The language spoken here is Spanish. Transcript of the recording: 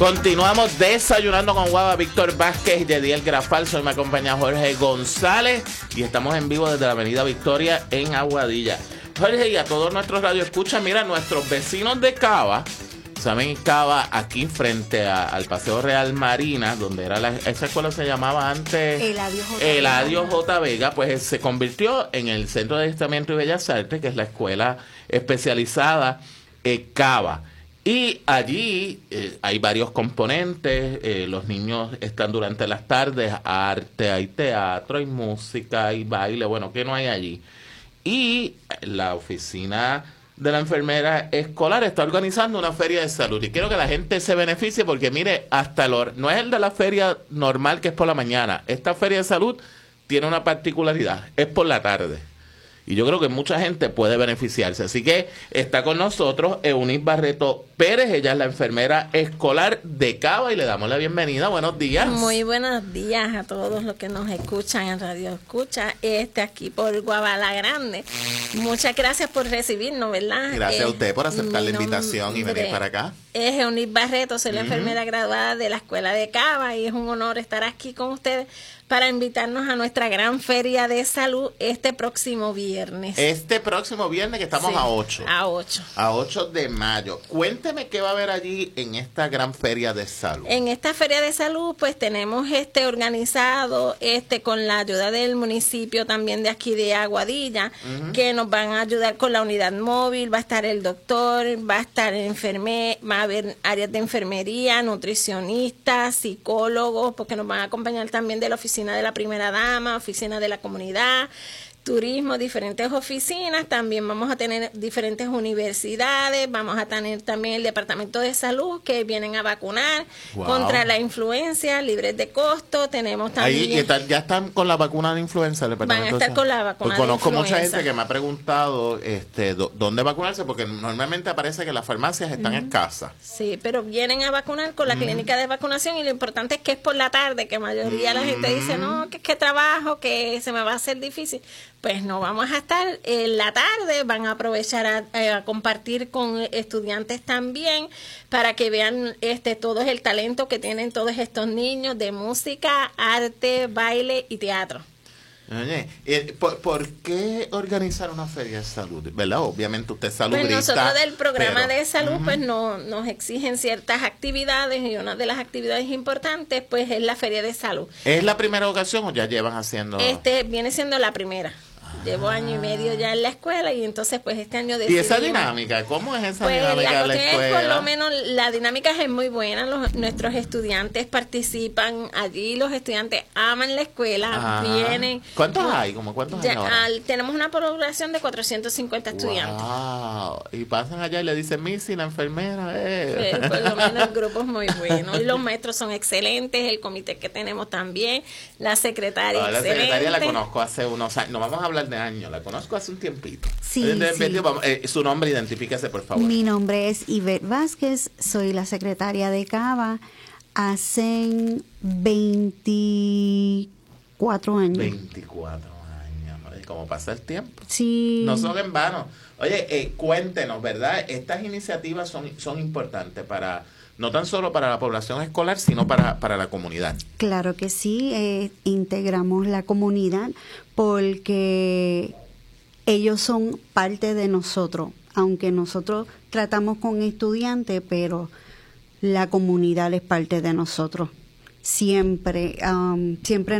Continuamos desayunando con Guava. Víctor Vázquez y Yediel Grafal. Hoy me acompaña Jorge González y estamos en vivo desde la Avenida Victoria en Aguadilla. Jorge, y a todos nuestros radioescuchas, mira, nuestros vecinos de Cava, saben, Cava, aquí frente al Paseo Real Marina, donde era esa escuela se llamaba antes Eladio J. Vega, pues se convirtió en el Centro de Adiestramiento y Bellas Artes, que es la escuela especializada Cava. Y allí hay varios componentes, los niños están durante las tardes, arte, hay teatro, hay música, hay baile, bueno, ¿qué no hay allí? Y la oficina de la enfermera escolar está organizando una feria de salud y quiero que la gente se beneficie porque mire, hasta no es el de la feria normal que es por la mañana, esta feria de salud tiene una particularidad, es por la tarde. Y yo creo que mucha gente puede beneficiarse. Así que está con nosotros Eunice Barreto Pérez. Ella es la enfermera escolar de Cava y le damos la bienvenida. Buenos días. Muy buenos días a todos los que nos escuchan en Radio Escucha, aquí por Guava la Grande. Muchas gracias por recibirnos, ¿verdad? Gracias a usted por aceptar la invitación y venir para acá. Es Eunice Barreto, soy la enfermera graduada de la Escuela de Cava y es un honor estar aquí con ustedes para invitarnos a nuestra gran feria de salud este próximo viernes. Este próximo viernes que estamos a 8. A 8. A 8 de mayo. Cuénteme qué va a haber allí en esta gran feria de salud. En esta feria de salud pues tenemos organizado con la ayuda del municipio también de aquí de Aguadilla, que nos van a ayudar con la unidad móvil, va a estar el doctor, va a estar el va a haber áreas de enfermería, nutricionistas, psicólogos, porque nos van a acompañar también de la oficina de la primera dama, oficina de la comunidad, turismo, diferentes oficinas. También vamos a tener diferentes universidades, vamos a tener también el departamento de salud que vienen a vacunar contra la influenza, libres de costo. Tenemos también ya están con la vacuna de influenza el departamento. Van a estar con la vacuna de conozco influenza. Mucha gente que me ha preguntado dónde vacunarse, porque normalmente aparece que las farmacias están escasas. Sí, pero vienen a vacunar con la clínica de vacunación y lo importante es que es por la tarde, que mayoría de la gente dice, no, que trabajo, que se me va a hacer difícil. Pues no vamos a estar en la tarde, van a aprovechar a compartir con estudiantes también para que vean todo el talento que tienen todos estos niños de música, arte, baile y teatro. Oye, ¿por qué organizar una feria de salud? ¿Verdad? Obviamente usted es salubrista. Pues nosotros del programa de salud pues nos exigen ciertas actividades y una de las actividades importantes pues es la feria de salud. ¿Es la primera ocasión o ya llevan haciendo? Viene siendo la primera. Llevo año y medio ya en la escuela y entonces pues este año decidimos. ¿Y esa dinámica? ¿Cómo es esa dinámica de la escuela? Por lo menos la dinámica es muy buena. Nuestros estudiantes participan allí, los estudiantes aman la escuela, vienen. ¿Cuántos hay? ¿Cuántos hay ahora? Tenemos una población de 450 estudiantes. Wow. Y pasan allá y le dicen, Missy, la enfermera. Por lo menos el grupo es muy bueno. Y los maestros son excelentes, el comité que tenemos también, la secretaria excelente. La secretaria la conozco hace unos años. No vamos a hablar de años, la conozco hace un tiempito. Sí, su nombre, identifíquese, por favor. Mi nombre es Ivette Vázquez, soy la secretaria de Cava hace 24 años. 24 años, ¿cómo pasa el tiempo? Sí. No son en vano. Oye, cuéntenos, ¿verdad? Estas iniciativas son importantes no tan solo para la población escolar, sino para la comunidad. Claro que sí, integramos la comunidad porque ellos son parte de nosotros, aunque nosotros tratamos con estudiantes, pero la comunidad es parte de nosotros. Siempre